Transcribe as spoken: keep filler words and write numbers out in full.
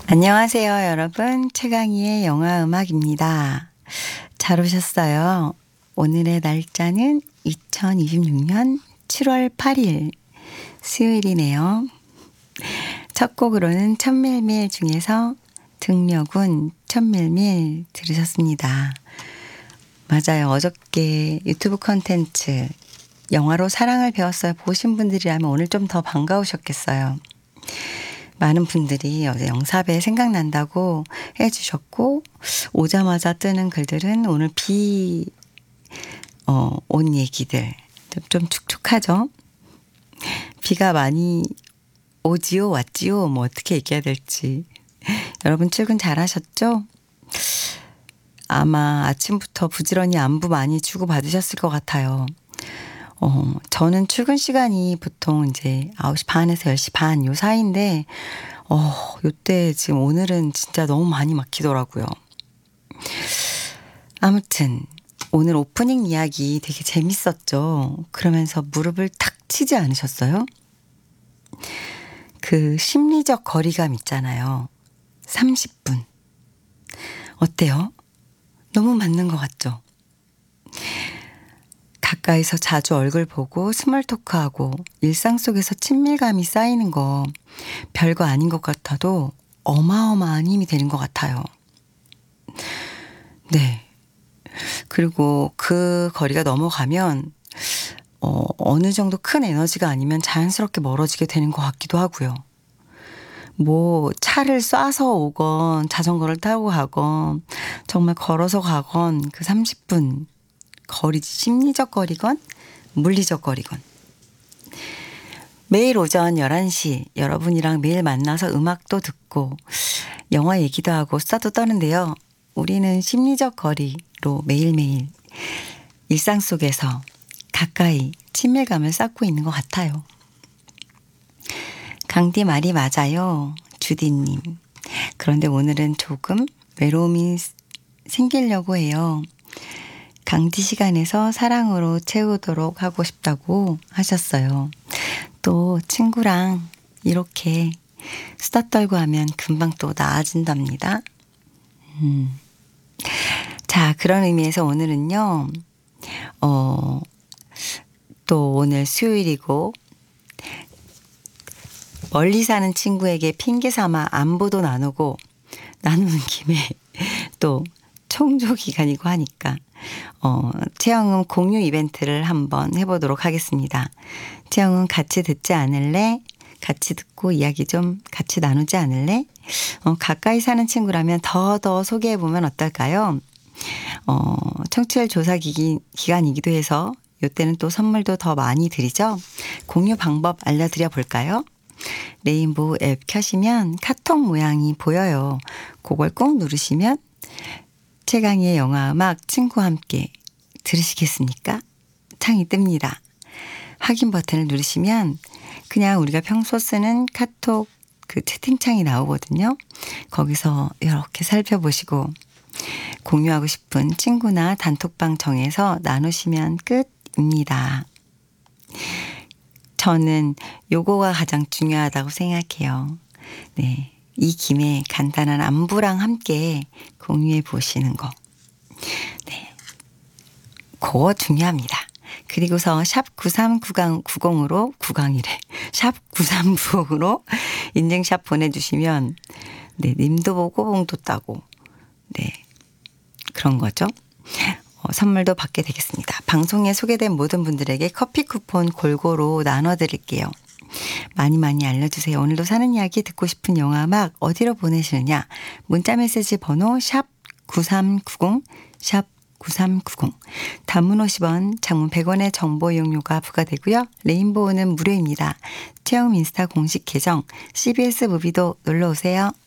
안녕하세요, 여러분. 최강희의 영화 음악입니다. 잘 오셨어요. 오늘의 날짜는 이천이십육 년 칠월 팔일 수요일이네요. 첫 곡으로는 천밀밀 중에서 등려군 천밀밀 들으셨습니다. 맞아요. 어저께 유튜브 콘텐츠 영화로 사랑을 배웠어요 보신 분들이라면 오늘 좀 더 반가우셨겠어요. 많은 분들이 어제 영사배 생각난다고 해주셨고, 오자마자 뜨는 글들은 오늘 비, 어, 온 얘기들. 좀 축축하죠? 비가 많이 오지요, 왔지요, 뭐 어떻게 얘기해야 될지. 여러분 출근 잘 하셨죠? 아마 아침부터 부지런히 안부 많이 주고 받으셨을 것 같아요. 어, 저는 출근 시간이 보통 이제 아홉 시 반에서 열 시 반 요 사이인데, 어, 요때 지금 오늘은 진짜 너무 많이 막히더라고요. 아무튼, 오늘 오프닝 이야기 되게 재밌었죠. 그러면서 무릎을 탁 치지 않으셨어요? 그 심리적 거리감 있잖아요. 삼십 분. 어때요? 너무 맞는 것 같죠? 가까이서 자주 얼굴 보고 스몰 토크하고 일상 속에서 친밀감이 쌓이는 거 별거 아닌 것 같아도 어마어마한 힘이 되는 것 같아요. 네. 그리고 그 거리가 넘어가면 어, 어느 정도 큰 에너지가 아니면 자연스럽게 멀어지게 되는 것 같기도 하고요. 뭐 차를 쏴서 오건 자전거를 타고 가건 정말 걸어서 가건 그 삼십 분 거리지, 심리적 거리건 물리적 거리건. 매일 오전 열한 시 여러분이랑 매일 만나서 음악도 듣고 영화 얘기도 하고 수다도 떠는데요. 우리는 심리적 거리로 매일매일 일상 속에서 가까이 친밀감을 쌓고 있는 것 같아요. 강디 말이 맞아요. 주디님. 그런데 오늘은 조금 외로움이 생기려고 해요. 강디 시간에서 사랑으로 채우도록 하고 싶다고 하셨어요. 또 친구랑 이렇게 수다 떨고 하면 금방 또 나아진답니다. 음. 자, 그런 의미에서 오늘은요. 어, 또 오늘 수요일이고 멀리 사는 친구에게 핑계 삼아 안부도 나누고 나누는 김에 또 청조 기간이고 하니까 어, 채영음 공유 이벤트를 한번 해보도록 하겠습니다. 채영음 같이 듣지 않을래? 같이 듣고 이야기 좀 같이 나누지 않을래? 어, 가까이 사는 친구라면 더 더 소개해보면 어떨까요? 어, 청취율 조사 기기, 기간이기도 해서 이때는 또 선물도 더 많이 드리죠. 공유 방법 알려드려 볼까요? 레인보우 앱 켜시면 카톡 모양이 보여요. 그걸 꼭 누르시면 최강희의 영화음악 친구와 함께 들으시겠습니까? 창이 뜹니다. 확인 버튼을 누르시면 그냥 우리가 평소 쓰는 카톡 그 채팅창이 나오거든요. 거기서 이렇게 살펴보시고 공유하고 싶은 친구나 단톡방 정해서 나누시면 끝입니다. 저는 요거가 가장 중요하다고 생각해요. 네. 이 김에 간단한 안부랑 함께 공유해 보시는 거. 네. 그거 중요합니다. 그리고서 샵 구삼구공으로 구강이래. 샵 구삼구공으로 인증샷 보내주시면 네, 님도 보고 봉도 따고 네, 그런 거죠. 어, 선물도 받게 되겠습니다. 방송에 소개된 모든 분들에게 커피 쿠폰 골고루 나눠드릴게요. 많이 많이 알려주세요. 오늘도 사는 이야기 듣고 싶은 영화 음악 어디로 보내시느냐. 문자메시지 번호 샵 구삼구공 샵 구삼구공 단문 오십 원 장문 백 원의 정보 이용료가 부과되고요. 레인보우는 무료입니다. 채영 인스타 공식 계정 씨비에스 무비도 놀러오세요.